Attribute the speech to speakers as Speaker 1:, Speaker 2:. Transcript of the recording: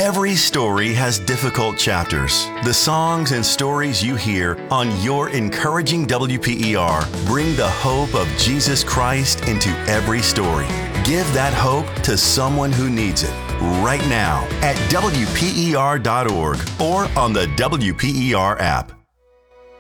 Speaker 1: Every story has difficult chapters. The songs and stories you hear on Your Encouraging WPER bring the hope of Jesus Christ into every story. Give that hope to someone who needs it right now at WPER.org or on the WPER app.